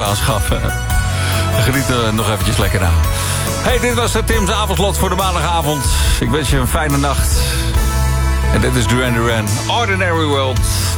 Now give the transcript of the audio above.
aanschaffen. Geniet er nog eventjes lekker aan. Hey, dit was Tim's avondslot voor de maandagavond. Ik wens je een fijne nacht. En dit is Duran Duran, Ordinary World.